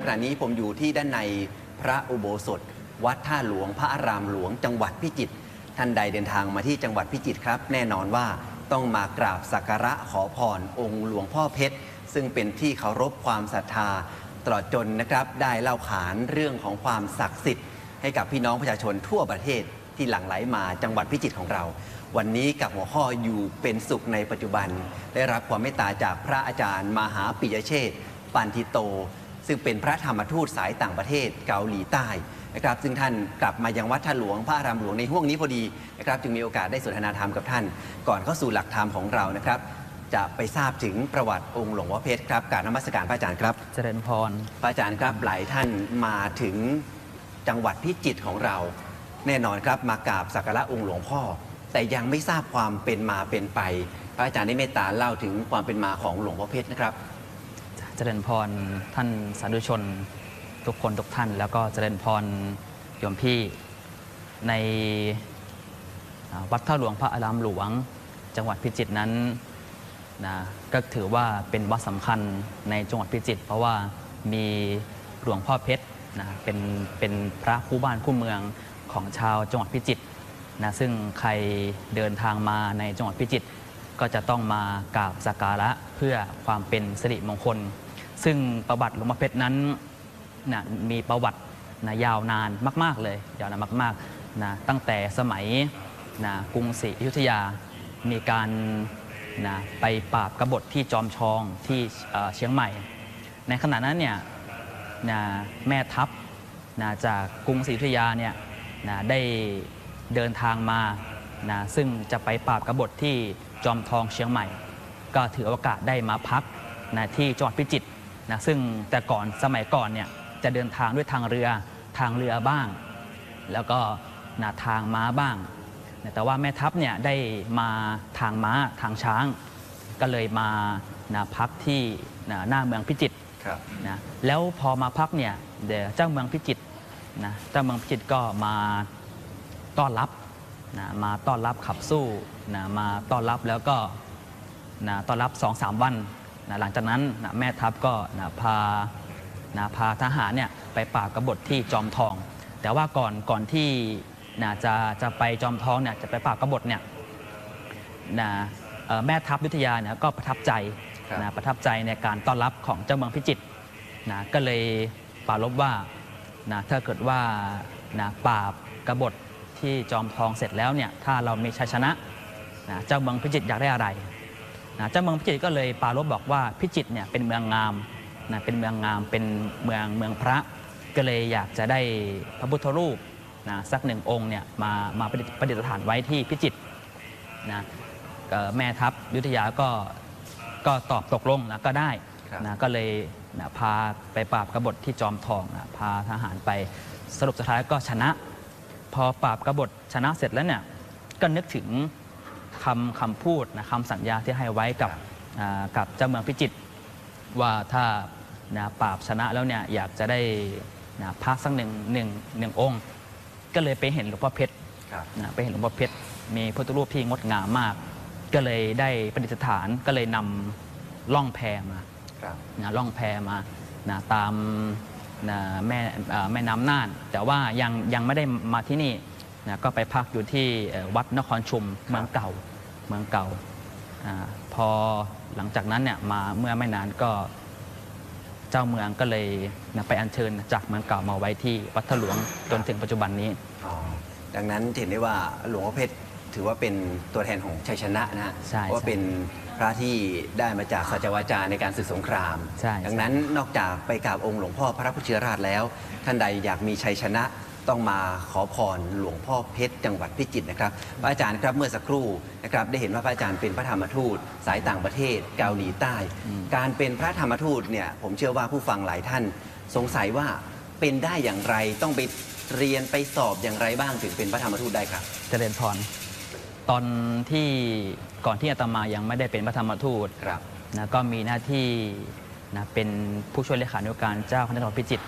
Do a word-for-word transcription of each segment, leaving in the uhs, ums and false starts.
ณะนี้ผมอยู่ที่ด้านในพระอุโบสถวัดท่าหลวงพระอารามหลวงจังหวัดพิจิตรท่านใดเดินทางมาที่จังหวัดพิจิตรครับแน่นอนว่าต้องมากราบสักการะขอพรองค์หลวงพ่อเพชรซึ่งเป็นที่เคารพความศรัทธาตลอดจนนะครับได้เล่าขานเรื่องของความศักดิ์สิทธิ์ให้กับพี่น้องประชาชนทั่วประเทศที่หลั่งไหลมาจังหวัดพิจิตรของเราวันนี้กับหัวข้ออยู่เป็นสุขในปัจจุบันได้รับความเมตตาจากพระอาจารย์มหาปิยเชษฐ์ปันธิโตซึ่งเป็นพระธรรมทูตสายต่างประเทศเกาหลีใต้นะครับซึ่งท่านกลับมายังวัดท่าหลวงพระอารามหลวงในห่วงนี้พอดีนะครับจึงมีโอกาสได้สนทนาธรรมกับท่านก่อนเข้าสู่หลักธรรมของเรานะครับจะไปทราบถึงประวัติองค์หลวงพ่อเพชรครับกราบนมัสการพระอาจารย์ครับเจริญพรพระอาจารย์ครับหลายท่านมาถึงจังหวัดพิจิตรของเราแน่นอนครับมากราบสักการะองค์หลวงพ่อแต่ยังไม่ทราบความเป็นมาเป็นไปพระอาจารย์ได้เมตตาเล่าถึงความเป็นมาของหลวงพ่อเพชรนะครับเจริญพรท่านสาธุชนทุกคนทุกท่านแล้วก็เจริญพรโยมพี่ในวัดท่าหลวงพระอารามหลวงจังหวัดพิจิตรนั้นนะก็ถือว่าเป็นวัดสำคัญในจังหวัดพิจิตรเพราะว่ามีหลวงพ่อเพชรนะเป็นเป็นพระคู่บ้านคู่เมืองของชาวจังหวัดพิจิตรนะซึ่งใครเดินทางมาในจังหวัดพิจิตรก็จะต้องมากราบสักการะเพื่อความเป็นสิริมงคลซึ่งประวัติหลวงพ่อเพชรนั้นนะมีประวัตินะยาวนานมากๆเลยยาวนานมากๆนะตั้งแต่สมัยนะกรุงศรีอยุธยามีการนะไปปราบกบฏที่จอมชองที่เชียงใหม่ในขณะนั้นเนี่ยนะแม่ทัพนะจากกรุงศรีอยุธยาเนี่ยนะได้เดินทางมานะซึ่งจะไปปราบกบฏที่จอมทองเชียงใหม่ก็ถือโอกาสได้มาพักนะที่จังหวัดพิจิตรนะซึ่งแต่ก่อนสมัยก่อนเนี่ยจะเดินทางด้วยทางเรือทางเรือบ้างแล้วก็นะทางม้าบ้างนะแต่ว่าแม่ทัพเนี่ยได้มาทางม้าทางช้างก็เลยมานะพักที่นะหน้าเมืองพิจิตรนะแล้วพอมาพักเนี่ยเดี๋ยวเจ้าเมืองพิจิตรนะเจ้าเมืองพิจิตรก็มาต้อนรับนะมาต้อนรับขับสู้นะมาต้อนรับแล้วก็นะต้อนรับ สองสาม วันนะหลังจากนั้นนะแม่ทัพก็นะพานะพาทหารเนี่ยไปปราบกบฏที่จอมทองแต่ว่าก่อนก่อนที่นะจะจะไปจอมทองเนี่ยจะไปปราบกบฏเนี่ยนะแม่ทัพอยุธยาเนี่ยก็ประทับใจนะประทับใจในการต้อนรับของเจ้าเมืองพิจิตรนะก็เลยปรารภว่านะถ้าเกิดว่านะปราบกบฏที่จอมทองเสร็จแล้วเนี่ยถ้าเรามีชัยชนะนะเจ้าเมืองพิจิตรอยากได้อะไรนะเจ้าเมืองพิจิตรก็เลยปรารภบอกว่าพิจิตรเนี่ยเป็นเมืองงามนะเป็นเมืองงามเป็นเมืองเมืองพระก็เลยอยากจะได้พระพุทธรูปนะสักหนึ่งองค์เนี่ยมามาประดิษฐานไว้ที่พิจิตรนะแม่ทัพอยุธยาก็ก็ตอบตกลงนะก็ได้นะก็เลยนะพาไปปราบกบฏที่จอมทองนะพาทหารไปสรุปสุดท้ายก็ชนะพอปราบกบฏชนะเสร็จแล้วเนี่ยก็นึกถึงคำคำพูดนะคำสัญญาที่ให้ไว้กับกับเจ้าเมืองพิจิตรว่าถ้านะปราบชนะแล้วเนี่ยอยากจะได้นะพระสักหนึ่งหนึ่งหนึ่งองค์ก็เลยไปเห็นหลวงพ่อเพชรนะไปเห็นหลวงพ่อเพชรมีพุทธรูปที่งดงามมากก็เลยได้ประดิษฐานก็เลยนำล่องแพมานะล่องแพมานะตามนะแม่แม่น้ำน่านแต่ว่ายังยังไม่ได้มาที่นี่นะก็ไปพักอยู่ที่วัดนครชุมเมืองเก่าเมืองเก่าพอหลังจากนั้นเนี่ยมาเมื่อไม่นานก็เจ้าเมืองก็เลยนะไปอัญเชิญจากเมืองเก่ามาไว้ที่วัดท่าหลวงจนถึงปัจจุบันนี้ดังนั้นเห็นได้ว่าหลวงพ่อเพชรถือว่าเป็นตัวแทนของชัยชนะนะฮะเพราะว่าเป็นพระที่ได้มาจากสัจวาจาในการศึกสงครามดังนั้นนอกจากไปกราบองค์หลวงพ่อพระพุทธราชแล้วท่านใดอยากมีชัยชนะต้องมาขอพรหลวงพ่อเพชรจังหวัดพิจิตรนะครับพระอาจารย์ครับเมื่อสักครู่นะครับได้เห็นว่าพระอาจารย์เป็นพระธรรมทูตสายต่างประเทศเกาหลีใต้ การเป็นพระธรรมทูตเนี่ยผมเชื่อว่าผู้ฟังหลายท่านสงสัยว่าเป็นได้อย่างไรต้องไปเรียนไปสอบอย่างไรบ้างถึงเป็นพระธรรมทูตได้ครับเจริญพรตอนที่ก่อนที่อาตมายังไม่ได้เป็นพระธรรมทูตนะก็มีหน้าที่นะเป็นผู้ช่วยเลขานุการเจ้าคณะจังหวัดพิจิตร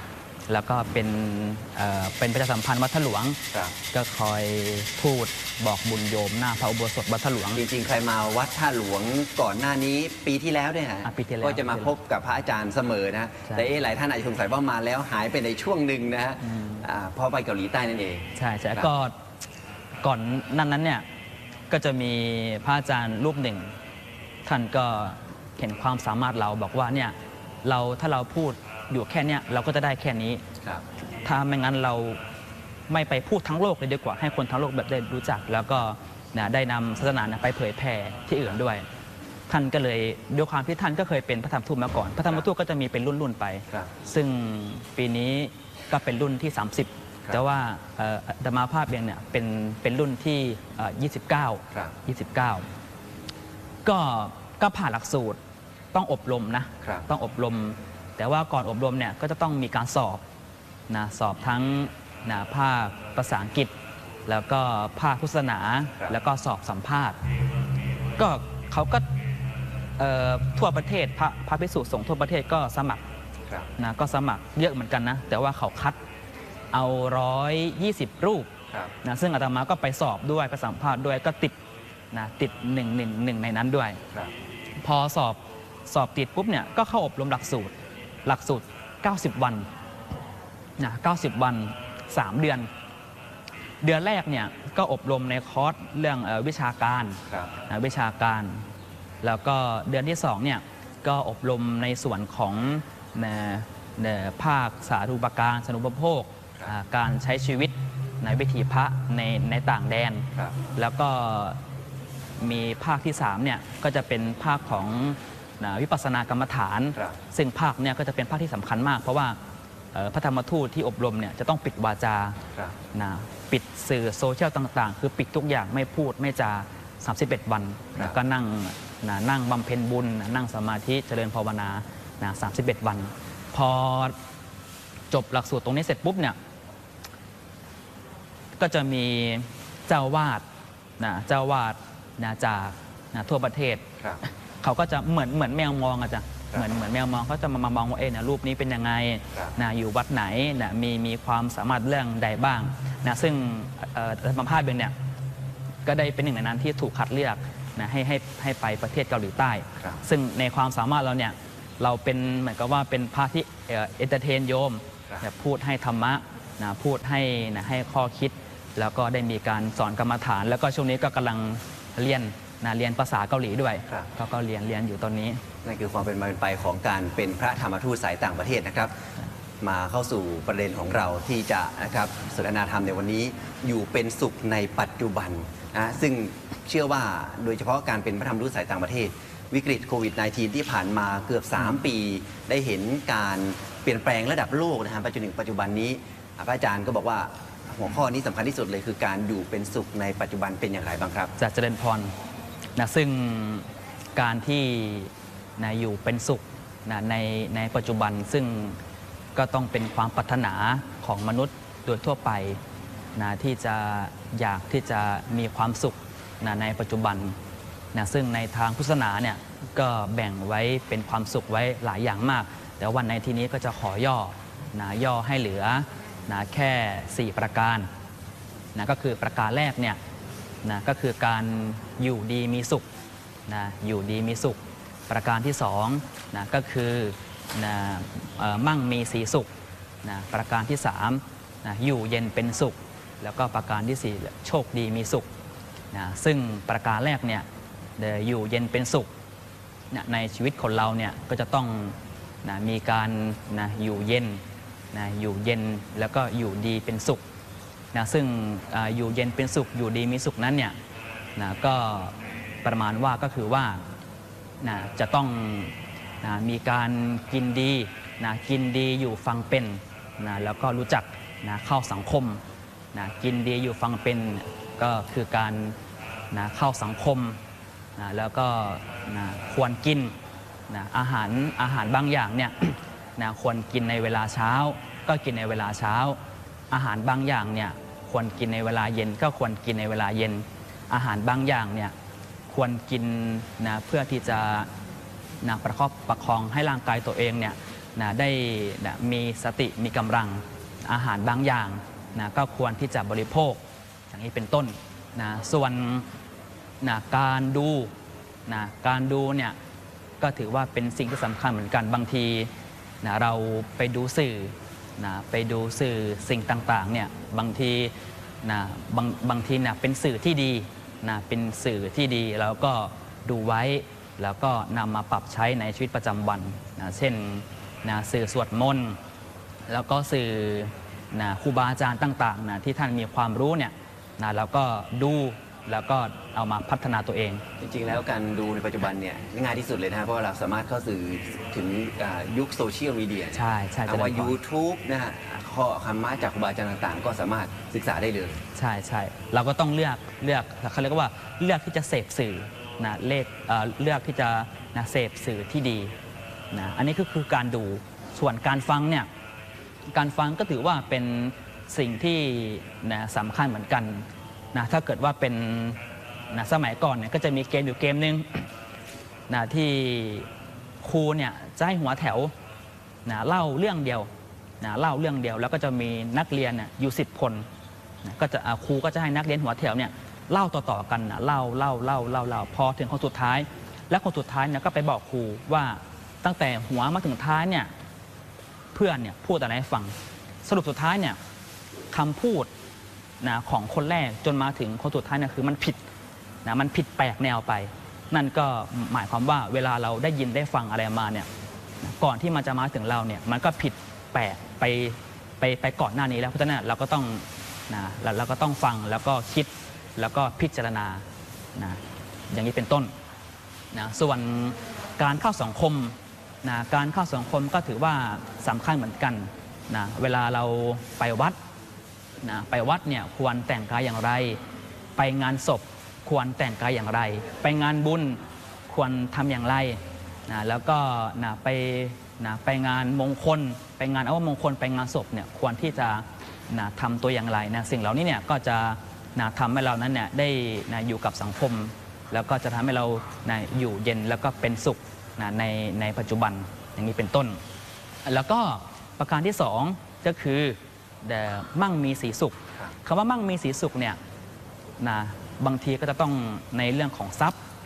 แล้วก็เป็นเอ่อเป็นประชาสัมพันธ์วัดท่าหลวงครับก็คอยพูดบอกบุญโยมหน้าพระอุโบสถวัดท่าหลวงจริงๆ ใครมาวัดท่าหลวงก่อนหน้านี้ปีที่แล้วเนี่ยฮะอ่ะปีที่แล้วก็จะมาพบกับพระอาจารย์เสมอนะใช่แต่เอ๊ะหลายท่านอาจจะสงสัยว่ามาแล้วหายไปในช่วงหนึ่งนะฮะอ่าเพราะไปเกาหลีใต้นั่นเองใช่ใช่ครับก็ก่อนนั้นนั้นเนี่ยก็จะมีพระอาจารย์รูปหนึ่ง ท่านก็เห็นความสามารถเราบอกว่าเนี่ยเราถ้าเราพูดอยู่แค่เนี้ยเราก็จะได้แค่นี้ครับถ้าไม่งั้นเราไม่ไปพูดทั้งโลกเลยดีกว่าให้คนทั้งโลกแบบได้รู้จัก แล้วก็นะได้นำศาสนานะไปเผยแผ่ที่อื่นด้วย ท่านก็เลยด้วยความที่ท่านก็เคยเป็นพระธรรมทูตมาก่อน พระธรรมทูตก็จะมีเป็นรุ่นๆไปครับซึ่งปีนี้ก็เป็นรุ่นที่ สามสิบครับแต่ว่าเอ่ออาตมาภาพเองเนี่ยเป็นเป็นรุ่นที่เอ่อยี่สิบเก้าครับยี่สิบเก้า ก็ก็ผ่านหลักสูตรต้องอบรมนะครับต้องอบรม แต่ว่าก่อนอบรมเนี่ยก็จะต้องมีการสอบนะสอบทั้งนะภาคภาษาอังกฤษ แล้วก็ภาคพุทธศาสนาครับแล้วก็สอบสัมภาษณ์ ก็เขาก็เอ่อทั่วประเทศพระพระภิกษุสงฆ์ทั่วประเทศก็สมัครครับนะก็สมัครเยอะเหมือนกันนะ แต่ว่าเขาคัดเอาร้อยยี่สิบรูปครับนะซึ่งอาตมาก็ไปสอบด้วยไปสัมภาษณ์ด้วยก็ติดนะติดหนึ่งหนึ่งหนึ่งในนั้นด้วยครับพอสอบสอบติดปุ๊บเนี่ยก็เข้าอบรมหลักสูตร หลักสูตร เก้าสิบ วันนะเก้าสิบ วัน สาม เดือน เดือนแรกเนี่ยก็อบรมในคอร์สเรื่องเอ่อวิชาการครับนะวิชาการ แล้วก็เดือนที่สองเนี่ยก็อบรมในส่วนของนะนะภาคสาธารณูปการสาธารณูปโภคอ่าการใช้ชีวิตในวิถีพระในในต่างแดนครับแล้วก็มีภาคที่สามเนี่ยก็จะเป็นภาคของนะวิปัสสนากรรมฐานครับซึ่งภาคเนี่ยก็จะเป็นภาคที่สำคัญมาก เพราะว่าเอ่อพระธรรมทูตที่อบรมเนี่ยจะต้องปิดวาจาครับนะปิดสื่อโซเชียลต่างๆ คือปิดทุกอย่างไม่พูดไม่จา สามสิบเอ็ด วันครับแล้วก็นั่งนะนั่งบำเพ็ญบุญนะนั่งสมาธิเจริญภาวนานะสามสิบเอ็ด วัน พอจบหลักสูตรตรงนี้เสร็จปุ๊บเนี่ยก็จะมีเจ้าวาดนะเจ้าวาดนะจากนะทั่วประเทศครับเขาก็จะเหมือนเหมือนแมวมองอะจ้ะครับเหมือนเหมือนแมวมองเขาจะมามามองว่าเอ๊ะนะรูปนี้เป็นยังไงครับนะอยู่วัดไหนนะมีมีความสามารถเรื่องใดบ้างนะซึ่งเอ่อธรรมภาพเองเนี่ยก็ได้เป็นหนึ่งในนั้นที่ถูกคัดเลือกนะให้ให้ให้ไปประเทศเกาหลีใต้ครับซึ่งในความสามารถเราเนี่ยเราเป็นเหมือนกับว่าเป็นพระที่เอ่อเอนเตอร์เทนโยมครับนะพูดให้ธรรมะนะพูดให้นะให้ข้อคิด แล้วก็ได้มีการสอนกรรมฐาน แล้วก็ช่วงนี้ก็กำลังเรียนนะเรียนภาษาเกาหลีด้วยครับก็ก็เรียนเรียนอยู่ตอนนี้นั่นคือความเป็นมาเป็นไปของการเป็นพระธรรมทูตสายต่างประเทศนะครับ มาเข้าสู่ประเด็นของเราที่จะนะครับสนทนาธรรมในวันนี้อยู่เป็นสุขในปัจจุบันนะซึ่งเชื่อว่าโดยเฉพาะการเป็นพระธรรมทูตสายต่างประเทศ วิกฤตโควิด สิบเก้า ที่ผ่านมาเกือบ สาม ปี ได้เห็นการเปลี่ยนแปลงระดับโลกนะฮะไปจนถึงปัจจุบันนี้พระอาจารย์ก็บอกว่าหัวข้อนี้สำคัญที่สุดเลยคือการอยู่เป็นสุขในปัจจุบันเป็นอย่างไรบ้างครับจะเจริญพรนะซึ่งการที่นะอยู่เป็นสุขนะในในปัจจุบันซึ่งก็ต้องเป็นความปรารถนาของมนุษย์โดยทั่วไปนะที่จะอยากที่จะมีความสุขนะในปัจจุบันนะซึ่งในทางพุทธศาสนาเนี่ยก็แบ่งไว้เป็นความสุขไว้หลายอย่างมาก แต่วันในที่นี้ก็จะขอย่อนะย่อให้เหลือนะแค่ สี่ ประการนะก็คือประการแรกเนี่ยนะก็คือการอยู่ดีมีสุขนะอยู่ดีมีสุข ประการที่สองนะก็คือนะเอ่อมั่งมีสีสุขนะประการที่สามนะอยู่เย็นเป็นสุข แล้วก็ประการที่สี่โชคดีมีสุขนะซึ่งประการแรกเนี่ยเอ่ออยู่เย็นเป็นสุขนะในชีวิตคนเราเนี่ยก็จะต้องนะมีการนะอยู่เย็นนะอยู่เย็นแล้วก็อยู่ดีเป็นสุขนะซึ่งอาอยู่เย็นเป็นสุขอยู่ดีมีสุขนั้นเนี่ยนะก็ประมาณว่าก็คือว่านะจะต้องนะมีการกินดีนะกินดีอยู่ฟังเป็นนะแล้วก็รู้จักนะเข้าสังคมนะกินดีอยู่ฟังเป็นก็คือการนะเข้าสังคมนะแล้วก็นะควรกินนะอาหารอาหารบางอย่างเนี่ย นะควรกินในเวลาเช้าก็กินในเวลาเช้า อาหารบางอย่างเนี่ยควรกินในเวลาเย็นก็ควรกินในเวลาเย็น อาหารบางอย่างเนี่ยควรกินนะเพื่อที่จะนะประคอบประคองให้ร่างกายตัวเองเนี่ยนะได้นะมีสติมีกำลังอาหารบางอย่างนะก็ควรที่จะบริโภคอย่างนี้เป็นต้นนะส่วนนะการดูนะการดูเนี่ยก็ถือว่าเป็นสิ่งที่สำคัญเหมือนกันบางทีนะเราไปดูสื่อนะไปดูสื่อสิ่งต่างๆเนี่ยบางทีนะบางบางทีนะเป็นสื่อที่ดีนะเป็นสื่อที่ดีแล้วก็ดูไว้แล้วก็นำมาปรับใช้ในชีวิตประจำวันนะเช่นนะสื่อสวดมนต์แล้วก็สื่อนะครูบาอาจารย์ต่างๆนะที่ท่านมีความรู้เนี่ยนะแล้วก็ดูแล้วก็เอามาพัฒนาตัวเองจริงๆแล้วการดูในปัจจุบันเนี่ยง่ายที่สุดเลยนะครับเพราะว่าเราสามารถเข้าสื่อถึงอ่ายุคโซเชียลมีเดียใช่ใช่เอาว่าเจริญพร YouTube นะฮะข้อคำมาจากครูบาอาจารย์ต่างๆ ก็สามารถศึกษาได้เลยใช่ใช่เราก็ต้องเลือกเลือกเขาเรียกว่าเลือกที่จะเสพสื่อนะเลขเอ่อเลือกที่จะนะเสพสื่อที่ดีนะอันนี้ก็คือการดูส่วนการฟังเนี่ยการฟังก็ถือว่าเป็นสิ่งที่นะสำคัญเหมือนกันนะถ้าเกิดว่าเป็นนะสมัยก่อนเนี่ยก็จะมีเกมอยู่เกมหนึ่งนะที่ครูเนี่ยจะให้หัวแถวนะเล่าเรื่องเดียวนะเล่าเรื่องเดียวแล้วก็จะมีนักเรียนเนี่ยอยู่สิบคนนะก็จะอ่าครูก็จะให้นักเรียนหัวแถวเนี่ยเล่าต่อๆกันนะเล่าเล่าเล่าเล่าเล่าพอถึงคนสุดท้าย และคนสุดท้ายเนี่ยก็ไปบอกครูว่าตั้งแต่หัวมาถึงท้ายเนี่ยเพื่อนเนี่ยพูดอะไรให้ฟังสรุปสุดท้ายเนี่ยคำพูดนะของคนแรกจนมาถึงคนสุดท้ายเนี่ยคือมันผิดนะมันผิดแปลกแนวไป นั่นก็หมายความว่าเวลาเราได้ยินได้ฟังอะไรมาเนี่ยก่อนที่มันจะมาถึงเราเนี่ยมันก็ผิดแปลกไปไปไปก่อนหน้านี้แล้วเพราะฉะนั้นเราก็ต้องนะเราเราก็ต้องฟังแล้วก็คิดแล้วก็พิจารณานะอย่างนี้เป็นต้นนะส่วนการเข้าสังคมนะการเข้าสังคมก็ถือว่าสำคัญเหมือนกันนะเวลาเราไปวัดนะไปวัดเนี่ยควรแต่งกายอย่างไรไปงานศพควรแต่งกายอย่างไรไปงานบุญควรทำอย่างไรนะแล้วก็นะไปนะไปงานมงคลไปงานเอาว่ามงคลไปงานศพเนี่ยควรที่จะนะทำตัวอย่างไรนะสิ่งเหล่านี้เนี่ยก็จะนะทำให้เรานั้นเนี่ยได้นะอยู่กับสังคมแล้วก็จะทำให้เรานะอยู่เย็นแล้วก็เป็นสุขนะในในปัจจุบันอย่างนี้เป็นต้นแล้วก็ประการที่สองก็คือมั่งมีสีสุขคำว่ามั่งมีสีสุขเนี่ยนะบางทีก็จะต้องในเรื่องของทรัพย์